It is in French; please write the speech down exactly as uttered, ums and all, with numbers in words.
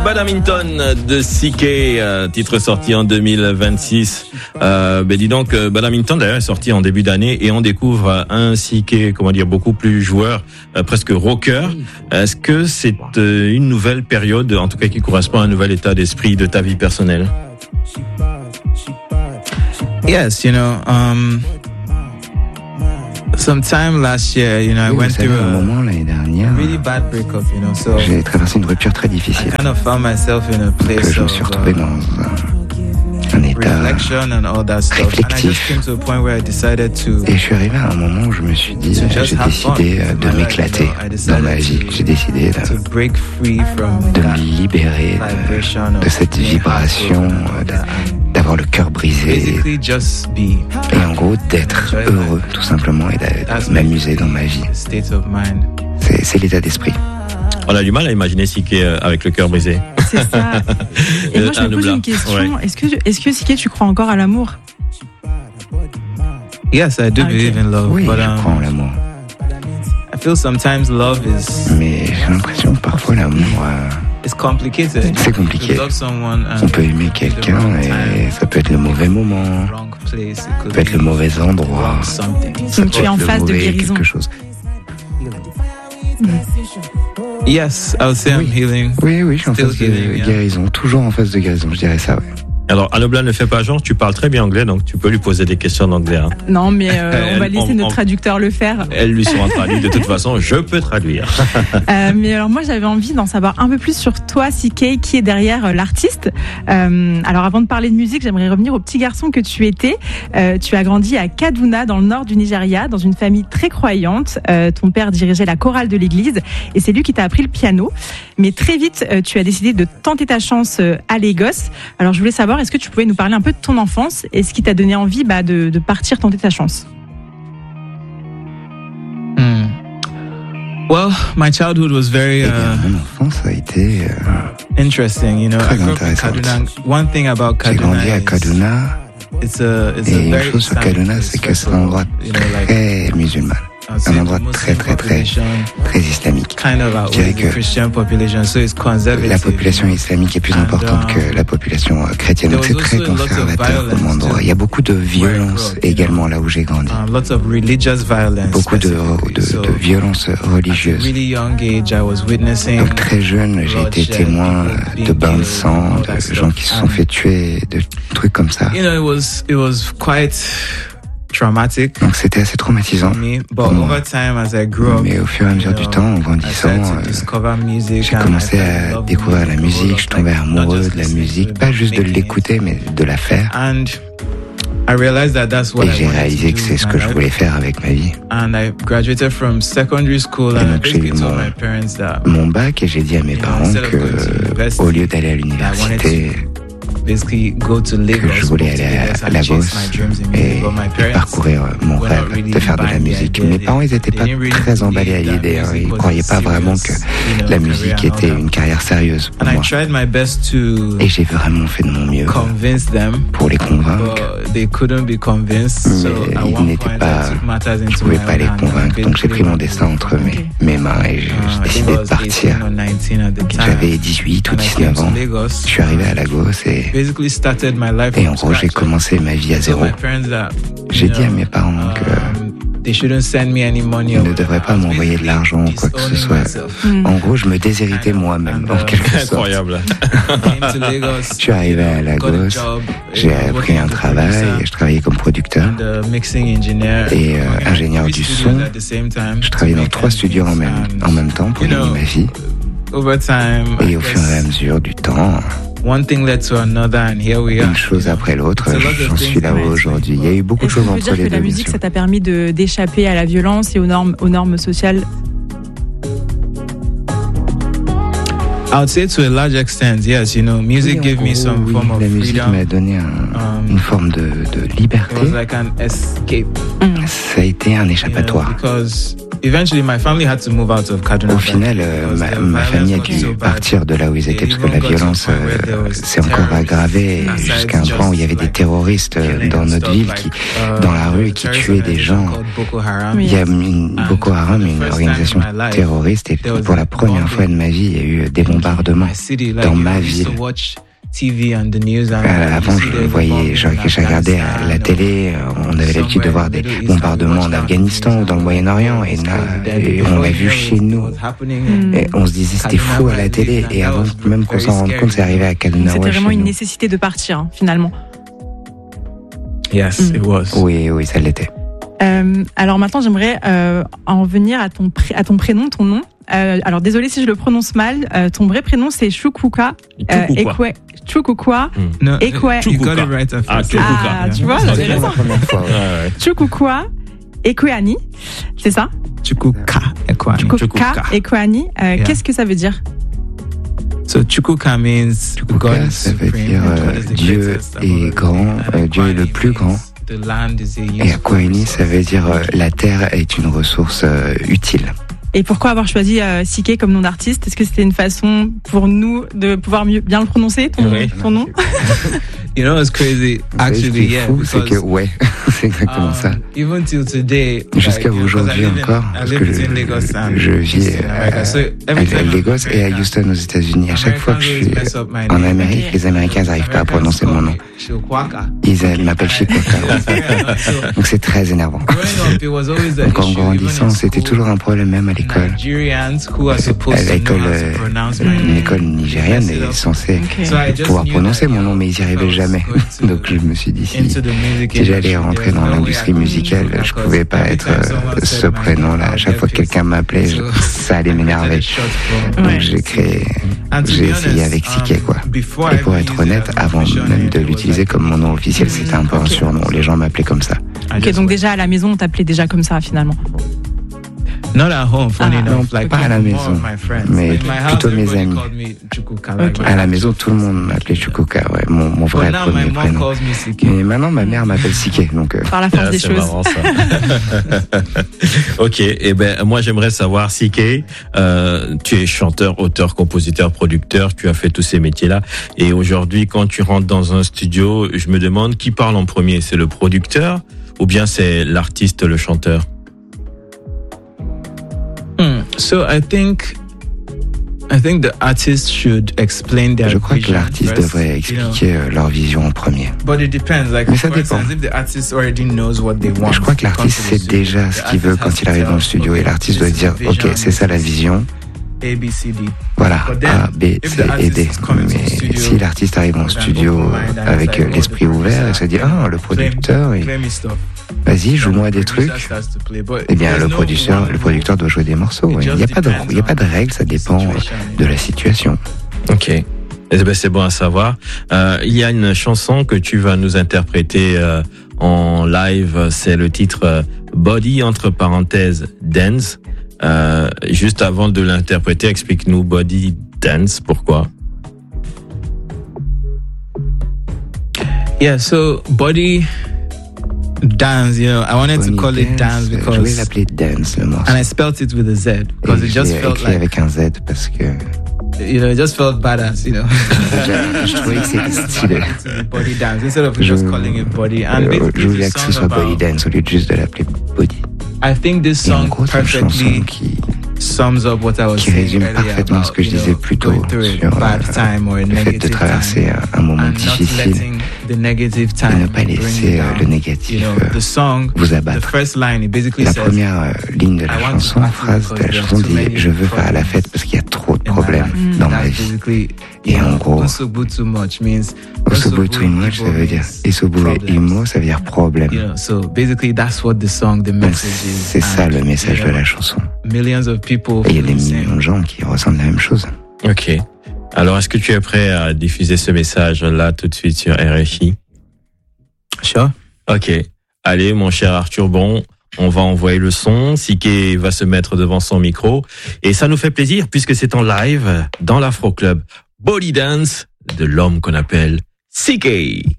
Badminton de C K, euh, titre sorti en deux mille vingt-six. Euh, ben dis donc, euh, Badminton d'ailleurs est sorti en début d'année et on découvre un C K, comment dire, beaucoup plus joueur, euh, presque rocker. Est-ce que c'est euh, une nouvelle période, en tout cas qui correspond à un nouvel état d'esprit de ta vie personnelle? Yes, you know, um, sometime last year, you know, I oui, went savez, through un moment l'année dernière, a really bad breakup, you know, so j'ai traversé une rupture très difficile. I kind of found myself in a place que je me suis retrouvé dans un, un état reflection and all that stuff. And I just came to a point where I decided to. Et je suis arrivé à un moment où je me suis dit, j'ai décidé de m'éclater dans ma vie. J'ai décidé de, de me libérer de, de cette vibration, de, d'avoir le cœur brisé et en gros d'être heureux tout simplement et de m'amuser dans ma vie. C'est, c'est l'état d'esprit. On a du mal à imaginer C K avec le cœur brisé. C'est ça. Et moi je me pose une question. Ouais. Est-ce que, est-ce que C K tu crois encore à l'amour? Yes, I do ah, believe okay. in love. Oui, but, je um, crois en l'amour. I feel sometimes love is. Mais j'ai l'impression que parfois l'amour. Euh, It's complicated. C'est compliqué. On peut aimer quelqu'un et ça peut être le mauvais moment, ça peut être le mauvais endroit. Donc tu es en phase de guérison. Quelque chose. Yes, I would say oui. I'm healing. Oui, oui, je suis en phase de healing, guérison. Yeah. Toujours en phase de guérison, je dirais ça, oui. Alors, Anobla ne fait pas genre, tu parles très bien anglais, donc tu peux lui poser des questions en anglais. Hein. Non, mais euh, on va laisser on, notre on, traducteur le faire. Elles lui seront traduites. De toute façon, je peux traduire. euh, mais alors, moi, j'avais envie d'en savoir un peu plus sur toi, C K, qui est derrière euh, l'artiste. Euh, alors, avant de parler de musique, j'aimerais revenir au petit garçon que tu étais. Euh, tu as grandi à Kaduna, dans le nord du Nigeria, dans une famille très croyante. Euh, ton père dirigeait la chorale de l'église et c'est lui qui t'a appris le piano. Mais très vite, euh, tu as décidé de tenter ta chance euh, à Lagos. Alors, je voulais savoir, est-ce que tu pouvais nous parler un peu de ton enfance et ce qui t'a donné envie bah, de, de partir tenter ta chance? Mm. Well, my childhood was very uh, mon enfance a été euh, interesting. You know, très I grew up in Kaduna. One thing about Kaduna, j'ai grandi à Kaduna. It's a, it's et a une very chose sur Kaduna, c'est que c'est un endroit très musulman. Un endroit très très très très islamique. Je dirais que la population islamique est plus importante que la population chrétienne. Donc c'est très conservateur comme endroit. Il y a beaucoup de violence également là où j'ai grandi. Beaucoup de, de, de violence religieuse. Donc très jeune, j'ai été témoin de bains de sang, de gens qui se sont fait tuer, de trucs comme ça. Traumatic. Donc c'était assez traumatisant. Pour moi. Mais au fur et à mesure du temps, en grandissant, euh, j'ai commencé à découvrir la musique, je tombais amoureux de la musique, pas juste de l'écouter, mais de la faire. Et j'ai réalisé que c'est ce que je voulais faire avec ma vie. Et donc j'ai eu mon, mon bac et j'ai dit à mes parents que, au lieu d'aller à l'université, que je voulais aller à Lagos et, et parcourir mon rêve de faire de la musique. Mes parents, ils n'étaient pas très emballés à l'idée. Hein. Ils ne croyaient pas vraiment que la musique était une carrière sérieuse pour moi. Et j'ai vraiment fait de mon mieux pour les convaincre. Mais ils n'étaient pas... Je ne pouvais pas les convaincre. Donc j'ai pris mon destin entre mes, mes mains et j'ai, j'ai décidé de partir. J'avais dix-huit ou dix-neuf ans. Je suis arrivé à Lagos et... Et en gros, j'ai commencé ma vie à zéro. J'ai dit à mes parents que ils ne devraient pas m'envoyer de l'argent ou quoi que ce soit. Mm. En gros, je me déshéritais moi-même, en quelque sorte. Incroyable. Je suis arrivé à Lagos, j'ai pris un travail, je travaillais comme producteur et euh, ingénieur du son. Je travaillais dans trois studios en même, en même temps pour gagner ma vie. Et au fur et à mesure du temps... Une chose après l'autre, j'en suis là aujourd'hui. Il y a eu beaucoup de choses entre les deux. Est-ce que la musique, ça t'a permis de, d'échapper à la violence et aux normes, aux normes sociales? I would say to a large extent, yes. You know, music gave me some oui, form of la musique freedom. m'a donné un, um, une forme de, de liberté. It was like an escape. Ça a été un échappatoire. You know, because eventually my family had to move out of Kaduna. Au final, euh, ma, ma famille a dû partir de là où ils étaient parce que la violence euh, s'est encore aggravée jusqu'à un point où il y avait des terroristes dans notre ville, qui, dans la rue, qui tuaient des gens. Il y a une, Boko Haram, une organisation terroriste, et pour la première fois de ma vie, il y a eu des bombardements dans ma ville. Euh, avant, je voyais, je, je regardais à la télé, on avait l'habitude de voir des bombardements en Afghanistan ou dans le Moyen-Orient, et, là, et on l'a vu chez nous. Et on se disait c'était fou à la télé, et avant même qu'on s'en rende compte, c'est arrivé à Kaduna. C'était vraiment une nécessité de partir, hein, finalement. Yes, it was. Oui, oui, ça l'était. Euh, alors maintenant, j'aimerais euh, en venir à ton, pré- à ton prénom, ton nom. Euh, alors désolé si je le prononce mal. Euh, ton vrai prénom c'est Chukwuka euh, Ekwe. Chukwuka no, Ekwe. You got it right. Ah, ah, tu vois, j'avais raison. Chukwuka Ekweani, c'est ça? Chukwuka Ekweani. Chukwuka Ekweani. Euh, yeah. Qu'est-ce que ça veut dire? So Chukwuka means Chukwuka, God ça veut dire euh, Dieu est grand, euh, Dieu est le plus grand. Et Ekweani, ça veut dire euh, la terre est une ressource euh, utile. Et pourquoi avoir choisi euh, Sike comme nom d'artiste? Est-ce que c'était une façon pour nous de pouvoir mieux bien le prononcer, ton, oui. ton nom? You know, it's crazy. Actually, yeah. Ce qui est fou, c'est que ouais, c'est exactement um, ça. Even till today, jusqu'à like, aujourd'hui encore, parce que je, je vis à, so à, à Lagos et à Houston aux États-Unis. À chaque fois que je suis en Amérique, les Américains n'arrivent pas à prononcer mon nom. Ils m'appellent Chukwuka. Donc c'est très énervant. Donc en grandissant, c'était toujours un problème même à l'école. À l'école, une école nigérienne est censée pouvoir prononcer mon nom, mais ils n'y arrivaient jamais. Donc je me suis dit, si, si j'allais rentrer dans l'industrie musicale, je pouvais pas être euh, ce prénom-là. À chaque fois que quelqu'un m'appelait, je, ça allait m'énerver. Donc j'ai créé, j'ai essayé avec Sike, quoi. Et pour être honnête, avant même de l'utiliser comme mon nom officiel, c'était un peu un surnom. Les gens m'appelaient comme ça. Ok, donc déjà à la maison, on t'appelait déjà comme ça finalement. Not at home, funny ah, enough. Non, like pas à la maison, mais plutôt mes amis. Okay. À la maison, tout le monde m'appelait Chukwuka, ouais, mon, mon vrai premier prénom. Mais maintenant, ma mère m'appelle Sike, donc. Euh... Par la force ah, des c'est choses. Marrant, ça. Ok, et eh ben moi j'aimerais savoir, Sike, euh, tu es chanteur, auteur, compositeur, producteur, tu as fait tous ces métiers-là, et aujourd'hui, quand tu rentres dans un studio, je me demande qui parle en premier, c'est le producteur ou bien c'est l'artiste, le chanteur? Hmm. So I think I think the artist should explain their Je crois que l'artiste first, devrait expliquer you know, leur vision en premier. But it depends. Like, Mais ça dépend. If the artist already knows what they want, je crois que l'artiste sait déjà ce qu'il veut quand il arrive dans le studio, et l'artiste doit dire ok, c'est ça la vision. A, B, C, D. Voilà, A, B, C et D. Mais si l'artiste arrive en studio avec l'esprit ouvert et se dit ah, le producteur, il... vas-y, joue-moi des trucs. Eh bien, le producteur, le producteur doit jouer des morceaux. Il n'y a pas de, il n'y a pas de règle, ça dépend de la situation. Ok. Eh ben, c'est bon à savoir. Euh, il y a une chanson que tu vas nous interpréter euh, en live. C'est le titre euh, Body entre parenthèses Dance. Euh, juste avant de l'interpréter, explique-nous Body Dance. Pourquoi? Yeah. So Body Dance, you know, I wanted Bonnie to call it dance because je voulais l'appeler Dance, le morceau. And I spelled it with a Z because it just felt like avec un Z parce que you know, it just felt badass, you know. je trouvais que c'était stylé. Body Dance instead of just je, calling it Body. And je voulais que ce soit Body Dance au lieu de juste de l'appeler Body. I think this song gros, perfectly qui, sums up what I was qui résume parfaitement about, ce que je disais plus tôt sur euh, le fait de traverser un moment difficile et ne pas laisser euh, le négatif euh, vous abattre. La première euh, ligne de la chanson, phrase de la chanson dit « Je veux faire la fête parce qu'il y a trop de problèmes dans ma vie ». Et en gros, Osobu too much, ça veut dire Isobu et Imo, ça veut dire problème. C'est ça le message de la chanson. Et il y a des millions de gens qui ressentent la même chose. Ok. Alors, est-ce que tu es prêt à diffuser ce message là tout de suite sur R F I? Sure. Ok. Allez, mon cher Arthur Bon, on va envoyer le son. Sike va se mettre devant son micro. Et ça nous fait plaisir puisque c'est en live dans l'Afro Club. Body Dance de l'homme qu'on appelle Sike.